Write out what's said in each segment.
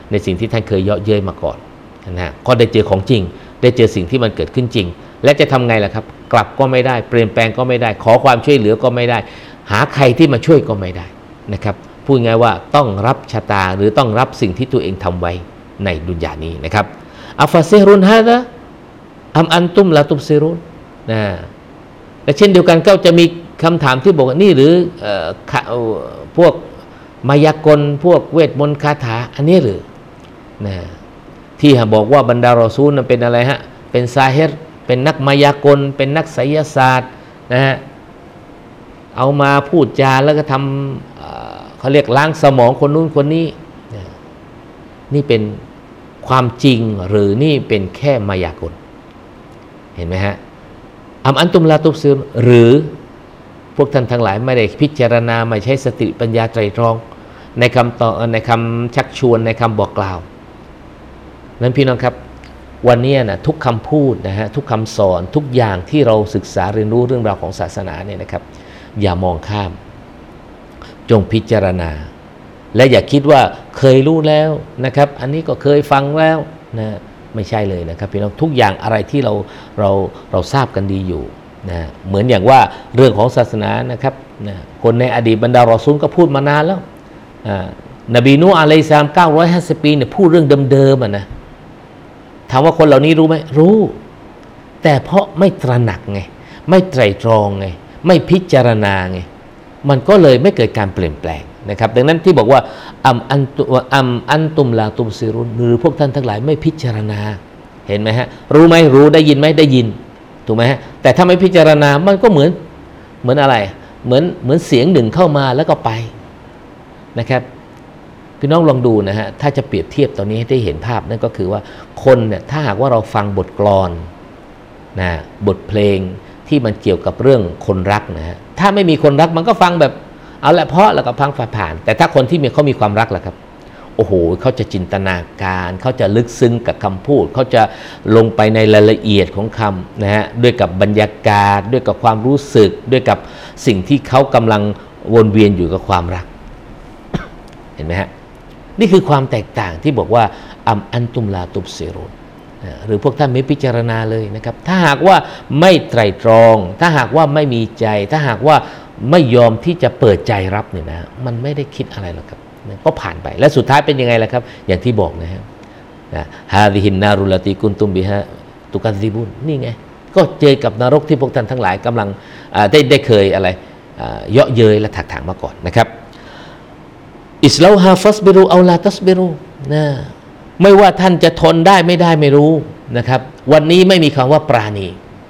ในสิ่งที่ท่านเคยเยาะเย้ยมาก่อนนะก็ได้เจอของจริงได้เจอสิ่งที่มันเกิดขึ้นจริงและจะทำไงล่ะครับกลับก็ไม่ได้เปลี่ยนแปลงก็ไม่ได้ขอความช่วยเหลือก็ไม่ได้หาใครที่มาช่วยก็ไม่ได้นะครับพูดง่ายว่าต้องรับชะตาหรือต้องรับสิ่งที่ตัวเองทำไว้ในดุนยานี้นะครับอัฟซิฮรุนฮาดะอัมอันตุมลาตุบซิรุนนะและเช่นเดียวกันก็จะมีคำถามที่บอกว่านี่หรือพวกมายากลพวกเวทมนต์คาถาอันนี้หรือนะที่บอกว่าบรรดารอซูลนั้นเป็นอะไรฮะเป็นซาฮิรเป็นนักมายากลเป็นนักไสยศาสตร์นะฮะเอามาพูดจาแล้วก็ทำเขาเรียกล้างสมองคนนู้นคนนี้นี่เป็นความจริงหรือนี่เป็นแค่มายากลเห็นไหมฮะอันตุมลาตุบซิรหรือพวกท่านทั้งหลายไม่ได้พิจารณาไม่ใช้สติปัญญาไตรตรองในคำต่อในคำชักชวนในคำบอกกล่าวนั้นพี่น้องครับวันนี้นะทุกคำพูดนะฮะทุกคำสอนทุกอย่างที่เราศึกษาเรียนรู้เรื่องราวของศาสนาเนี่ยนะครับอย่ามองข้ามจงพิจารณาและอย่าคิดว่าเคยรู้แล้วนะครับอันนี้ก็เคยฟังแล้วนะไม่ใช่เลยนะครับพี่น้องทุกอย่างอะไรที่เราทราบกันดีอยู่นะเหมือนอย่างว่าเรื่องของศาสนานะครับนะคนในอดีตบรรดารอซูลก็พูดมานานแล้วนบีนูห์อะลัยฮิสสลาม950 ปีเนี่ยพูดเรื่องเดิมๆนะถามว่าคนเหล่านี้รู้ไหมรู้แต่เพราะไม่ตระหนักไงไม่ไตร่ตรองไงไม่พิจารณาไงมันก็เลยไม่เกิดการเปลี่ยนแปลงนะครับดังนั้นที่บอกว่าอันตุมลาตุมซิรุนหรือพวกท่านทั้งหลายไม่พิจารณาเห็นไหมฮะรู้ไหมรู้ได้ยินไหมได้ยินถูกไหมฮะแต่ถ้าไม่พิจารณามันก็เหมือนอะไรเหมือนเสียงหนึ่งเข้ามาแล้วก็ไปนะครับพี่น้องลองดูนะฮะถ้าจะเปรียบเทียบตอนนี้ให้ได้เห็นภาพนั่นก็คือว่าคนเนี่ยถ้าหากว่าเราฟังบทกลอนนะบทเพลงที่มันเกี่ยวกับเรื่องคนรักนะฮะถ้าไม่มีคนรักมันก็ฟังแบบเอาละเพราะแล้วก็ฟังผ่านแต่ถ้าคนที่เขามีความรักล่ะครับโอ้โหเขาจะจินตนาการเขาจะลึกซึ้งกับคำพูดเขาจะลงไปในรายละเอียดของคำนะฮะด้วยกับบรรยากาศด้วยกับความรู้สึกด้วยกับสิ่งที่เขากำลังวนเวียนอยู่กับความรัก เห็นไหมฮะนี่คือความแตกต่างที่บอกว่าอันตุมลาตุบซิรุนหรือพวกท่านไม่พิจารณาเลยนะครับถ้าหากว่าไม่ไตร่ตรองถ้าหากว่าไม่มีใจถ้าหากว่าไม่ยอมที่จะเปิดใจรับเนี่ยนะมันไม่ได้คิดอะไรหรอกครับก็ผ่านไปและสุดท้ายเป็นยังไงล่ะครับอย่างที่บอกนะฮะฮาดิฮินนารุลติกุนตุมบิฮะตุกัซิบุนนี่ไงก็เจอกับนรกที่พวกท่านทั้งหลายกำลังได้เคยอะไรเยาะเย้ยและถักถางมาก่อนนะครับอิสลาฮาฟัสบิรุเอาลาตัสบิรุนะไม่ว่าท่านจะทนได้ไม่ได้ไม่รู้นะครับวันนี้ไม่มีคำว่าปราณี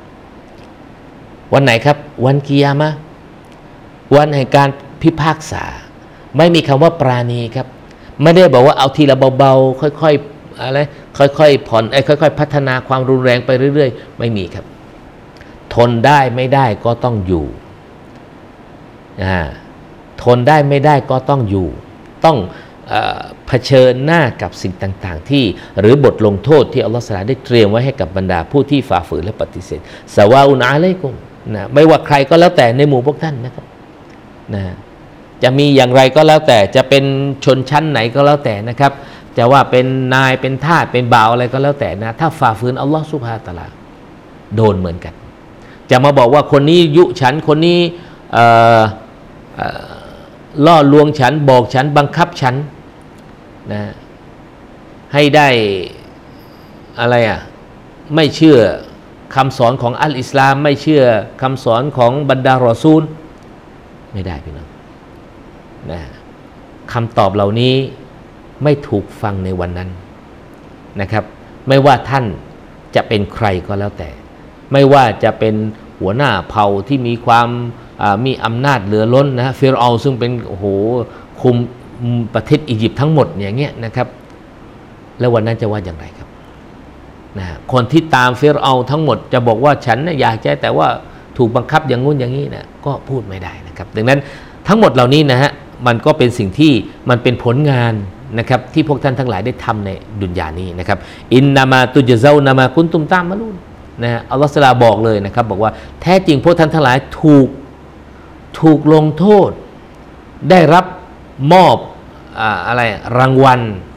วันไหนครับวันกิยามะห์วันแห่งการพิพากษาไม่มีคำว่าปราณีครับไม่ได้บอกว่าเอาทีละเบาๆค่อยๆอะไรค่อยๆผ่อนค่อยๆพัฒนาความรุนแรงไปเรื่อยๆไม่มีครับทนได้ไม่ได้ก็ต้องอยู่ทนได้ไม่ได้ก็ต้องอยู่ต้องเผชิญหน้ากับสิ่งต่างๆที่หรือบทลงโทษที่อัลลอฮฺตะอาลาได้เตรียมไว้ให้กับบรรดาผู้ที่ฝ่าฝืนและปฏิเสธซะวาอุนอะลัยกุมนะไม่ว่าใครก็แล้วแต่ในหมู่พวกท่านนะครับนะจะมีอย่างไรก็แล้วแต่จะเป็นชนชั้นไหนก็แล้วแต่นะครับจะว่าเป็นนายเป็นทาสเป็นบ่าวอะไรก็แล้วแต่นะถ้าฝ่าฝืนอัลลอฮฺซุบฮานะฮูวะตะอาลาโดนเหมือนกันจะมาบอกว่าคนนี้ยุฉันคนนี้ล่อลวงฉันบอกฉันบังคับฉันนะให้ได้อะไรไม่เชื่อคำสอนของอัลอิสลามไม่เชื่อคำสอนของบรรดารอซูลไม่ได้พี่น้องนะคำตอบเหล่านี้ไม่ถูกฟังในวันนั้นนะครับไม่ว่าท่านจะเป็นใครก็แล้วแต่ไม่ว่าจะเป็นหัวหน้าเผ่าที่มีความมีอำนาจเหลือล้นนะฟิรเอาซึ่งเป็นโอ้โหคุมประเทศอียิปต์ทั้งหมดอย่างเงี้ยนะครับแล้ววันนั้นจะว่าอย่างไรครับนะคนที่ตามฟิรเอาทั้งหมดจะบอกว่าฉันอยากจะแต่ว่าถูกบังคับอย่างงู้นอย่างนี้นะก็พูดไม่ได้นะครับดังนั้นทั้งหมดเหล่านี้นะฮะมันก็เป็นสิ่งที่มันเป็นผลงานนะครับที่พวกท่านทั้งหลายได้ทำในดุนยานี้นะครับอินนามาตุจเซานามากุนตุมตามมาลูนนะอัลลอฮฺตะอาลาบอกเลยนะครับบอกว่าแท้จริงพวกท่านทั้งหลายถูกลงโทษได้รับมอบอะไรรางวัล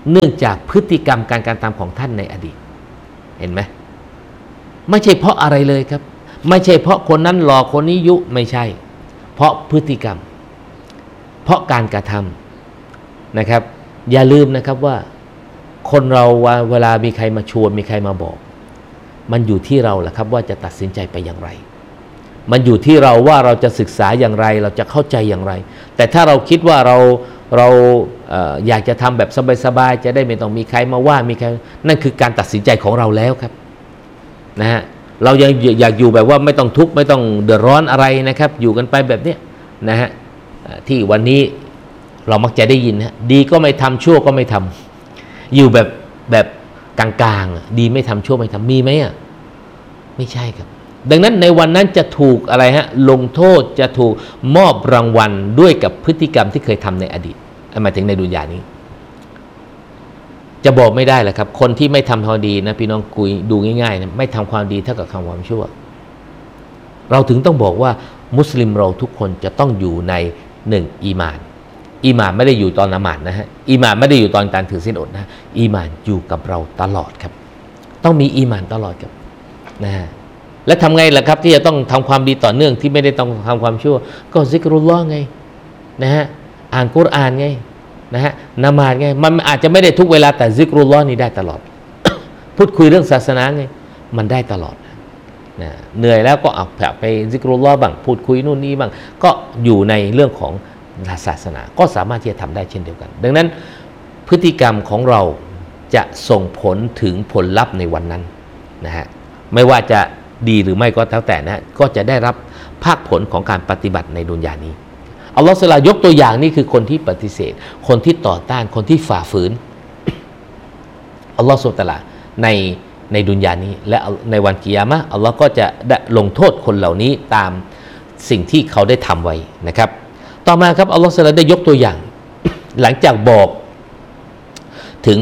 เนื่องจากพฤติกรรมการกระทำของท่านในอดีตเห็นไหมไม่ใช่เพราะอะไรเลยครับไม่ใช่เพราะคนนั้นหล่อคนนี้ยุไม่ใช่เพราะพฤติกรรมเพราะการกระทำนะครับอย่าลืมนะครับว่าคนเราเวลามีใครมาชวนมีใครมาบอกมันอยู่ที่เราแหละครับว่าจะตัดสินใจไปอย่างไรมันอยู่ที่เราว่าเราจะศึกษาอย่างไรเราจะเข้าใจอย่างไรแต่ถ้าเราคิดว่าเราอยากจะทำแบบสบายๆจะได้ไม่ต้องมีใครมาว่ามีใครนั่นคือการตัดสินใจของเราแล้วครับนะฮะเรายังอยากอยู่แบบว่าไม่ต้องทุกข์ไม่ต้องเดือดร้อนอะไรนะครับอยู่กันไปแบบเนี้ยนะฮะที่วันนี้เรามักจะได้ยินนะดีก็ไม่ทำชั่วก็ไม่ทำอยู่แบบกลางๆดีไม่ทำชั่วไม่ทำมีไหมอ่ะไม่ใช่ครับดังนั้นในวันนั้นจะถูกอะไรฮะลงโทษจะถูกมอบรางวัลด้วยกับพฤติกรรมที่เคยทำในอดีตหมายถึงในดุนยานี้จะบอกไม่ได้แหละครับคนที่ไม่ทำความดีนะพี่น้องคุยดูง่ายๆนะไม่ทำความดีเท่ากับทำความชั่วเราถึงต้องบอกว่ามุสลิมเราทุกคนจะต้องอยู่ในหนึ่งอีมานไม่ได้อยู่ตอนละหมาดนะฮะอีมานไม่ได้อยู่ตอนการถือศีลอดนะอีมานอยู่กับเราตลอดครับต้องมีอีมานตลอดครับนะฮะและทำไงล่ะครับที่จะต้องทำความดีต่อเนื่องที่ไม่ได้ต้องทำความชั่วก็ซิกรุลลอฮ์ไงนะฮะอ่านกุรอานไงนะฮะนมาดไงมันอาจจะไม่ได้ทุกเวลาแต่ซิกรุลลอฮ์นี่ได้ตลอด พูดคุยเรื่องศาสนาไงมันได้ตลอดนะเหนื่อยแล้วก็เอาไปซิกรุลลอฮ์บ้างพูดคุยนู่นนี่บ้างก็อยู่ในเรื่องของศาสนาก็สามารถที่จะทำได้เช่นเดียวกันดังนั้นพฤติกรรมของเราจะส่งผลถึงผลลัพธ์ในวันนั้นนะฮะไม่ว่าจะดีหรือไม่ก็แล้วแต่นะก็จะได้รับภาคผลของการปฏิบัติในดุนยานี้อัลลอฮฺสุลายกตัวอย่างนี่คือคนที่ปฏิเสธคนที่ต่อต้านคนที่ฝ่าฝืนอัลลอฮฺสุลตะลาในดุนยานี้และในวันกิยามะห์อัลลอฮฺก็จะได้ลงโทษคนเหล่านี้ตามสิ่งที่เขาได้ทำไว้นะครับต่อมาครับอัลลอฮฺสุลตะลาได้ยกตัวอย่าง หลังจากบอกถึง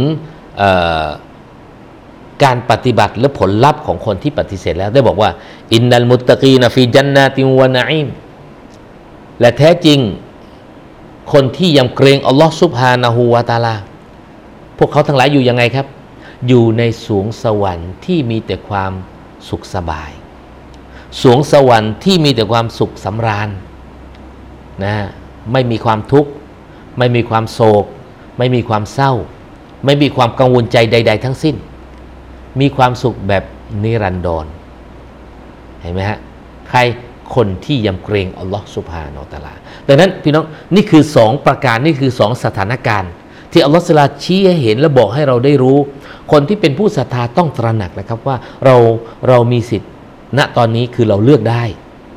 การปฏิบัติและผลลัพธ์ของคนที่ปฏิเสธแล้วได้บอกว่าอินนัลมุตตะกีนฟีญันนาติวะนะอีมและแท้จริงคนที่ยำเกรงอัลลอฮฺซุบฮานะฮูวะตะอาลาพวกเขาทั้งหลายอยู่ยังไงครับอยู่ในสวงสวรรค์ที่มีแต่ความสุขสบายสวงสวรรค์ที่มีแต่ความสุขสำราญนะไม่มีความทุกข์ไม่มีความโศกไม่มีความเศร้าไม่มีความกังวลใจใดๆทั้งสิ้นมีความสุขแบบนิรันดรเห็นไหมฮะใครคนที่ยำเกรงอัลลอฮฺซุบฮานะฮูวะตะอาลาดังนั้นพี่น้องนี่คือ2ประการนี่คือ2สถานการณ์ที่อัลลอฮฺซุลาชี้ให้เห็นและบอกให้เราได้รู้คนที่เป็นผู้ศรัทธาต้องตระหนักนะครับว่าเรามีสิทธิ์ณตอนนี้คือเราเลือกได้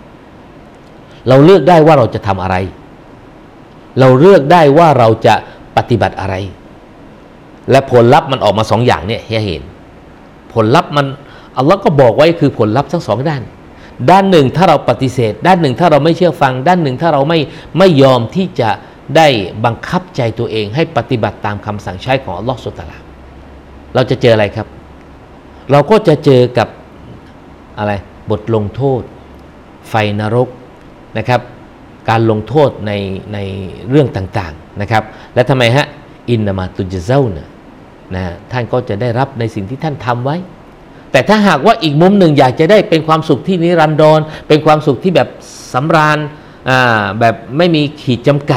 ว่าเราจะทำอะไรเราเลือกได้ว่าเราจะปฏิบัติอะไรและผลลัพธ์มันออกมา2อย่างเนี่ยให้เห็นผลลัพธ์มันอัลลอฮ์ก็บอกไว้คือผลลัพธ์ทั้ง2ด้านหนึ่งถ้าเราปฏิเสธด้านหนึ่งถ้าเราไม่เชื่อฟังด้านหนึ่งถ้าเราไม่ยอมที่จะได้บังคับใจตัวเองให้ปฏิบัติตามคำสั่งใช้ของอัลลอฮ์ซุบฮานะฮูวะตะอาลาเราจะเจออะไรครับเราก็จะเจอกับอะไรบทลงโทษไฟนรกนะครับการลงโทษในเรื่องต่างๆนะครับและทำไมฮะอินนามาตุจเซานะท่านก็จะได้รับในสิ่งที่ท่านทำไว้แต่ถ้าหากว่าอีกมุมหนึ่งอยากจะได้เป็นความสุขที่นิรันดรเป็นความสุขที่แบบสำราญแบบไม่มีขีดจำกัด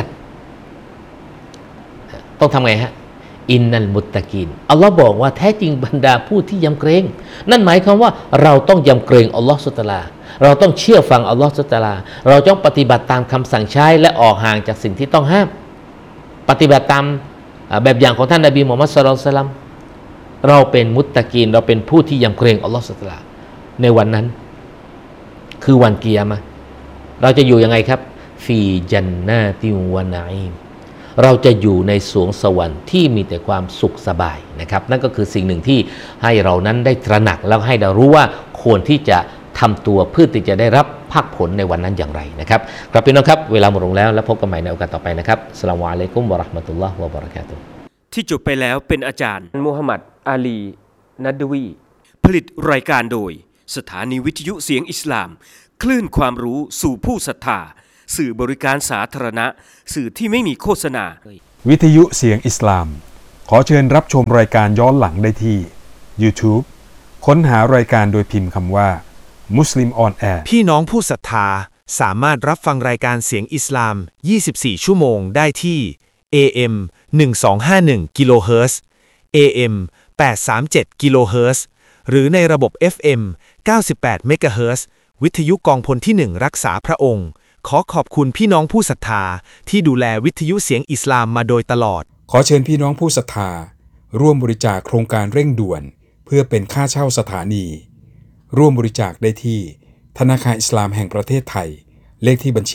ต้องทำไงฮะอินนัลมุตตะกีนอัลลอฮ์บอกว่าแท้จริงบรรดาผู้ที่ยำเกรงนั่นหมายความว่าเราต้องยำเกรงอัลลอฮ์ซุบฮานะฮูวะตะอาลาเราต้องเชื่อฟังอัลลอฮ์ซุบฮานะฮูวะตะอาลาเราต้องปฏิบัติตามคำสั่งใช้และออกห่างจากสิ่งที่ต้องห้ามปฏิบัติตามแบบอย่างของท่านนบีมุฮัมมัดศ็อลลัลลอฮุอะลัยฮิวะซัลลัมเราเป็นมุตตะกีนเราเป็นผู้ที่ยำเกรงอัลลอฮ์ซุบฮานะฮูวะตะอาลาในวันนั้นคือวันกิยามะห์เราจะอยู่ยังไงครับฟีญันนาติวะนะอีมเราจะอยู่ในสวงสวรรค์ที่มีแต่ความสุขสบายนะครับนั่นก็คือสิ่งหนึ่งที่ให้เรานั้นได้ตระหนักแล้วให้เรารู้ว่าควรที่จะทำตัวเพื่อที่จะได้รับภาคผลในวันนั้นอย่างไรนะครับครับพี่น้องครับเวลาหมดลงแล้วพบกันใหม่ในโอกาสต่อไปนะครับอัสสลามุอะลัยกุมวะเราะห์มะตุลลอฮ์วะบะเราะกาตุฮ์ที่จบไปแล้วเป็นอาจารย์มูฮัมหมัดอาลีนัดวีผลิตรายการโดยสถานีวิทยุเสียงอิสลามคลื่นความรู้สู่ผู้ศรัทธาสื่อบริการสาธารณะสื่อที่ไม่มีโฆษณาวิทยุเสียงอิสลามขอเชิญรับชมรายการย้อนหลังได้ที่ YouTube ค้นหารายการโดยพิมพ์คำว่า Muslim on Air พี่น้องผู้ศรัทธาสามารถรับฟังรายการเสียงอิสลาม 24 ชั่วโมงได้ที่ AM 1251 กิโลเฮิรตซ์ AM 837 กิโลเฮิรตซ์หรือในระบบ FM 98 เมกะเฮิรตซ์วิทยุกองพลที่ 1 รักษาพระองค์ขอขอบคุณพี่น้องผู้ศรัทธาที่ดูแลวิทยุเสียงอิสลามมาโดยตลอดขอเชิญพี่น้องผู้ศรัทธาร่วมบริจาคโครงการเร่งด่วนเพื่อเป็นค่าเช่าสถานีร่วมบริจาคได้ที่ธนาคารอิสลามแห่งประเทศไทยเลขที่บัญชี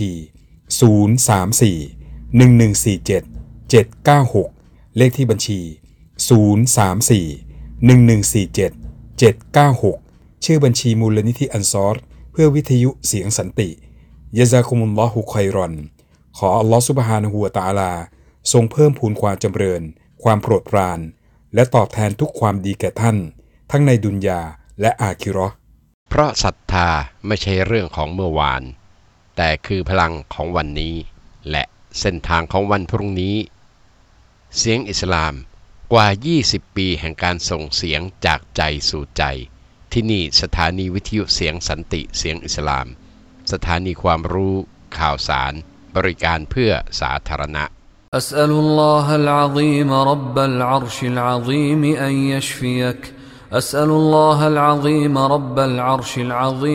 034-1147-796 เลขที่บัญชี 034-1147-796 ชื่อบัญชีมูลนิธิอันซอรเพื่อวิทยุเสียงสันติยะซากุมุลลอฮุค็อยรอนขออัลลอฮฺซุบฮานะฮูวะตะอาลาทรงเพิ่มพูนความจำเริญความโปรดปรานและตอบแทนทุกความดีแก่ท่านทั้งในดุนยาและอาคิเราะห์เพราะศรัทธาไม่ใช่เรื่องของเมื่อวานแต่คือพลังของวันนี้และเส้นทางของวันพรุ่งนี้เสียงอิสลามกว่า20ปีแห่งการส่งเสียงจากใจสู่ใจที่นี่สถานีวิทยุเสียงสันติเสียงอิสลามสถานีความรู้ข่าวสารบริการเพื่อสาธารณะ أسأل الله العظيم رب العرش العظيم أن يشفيك أسأل الله العظيم رب العرش العظيم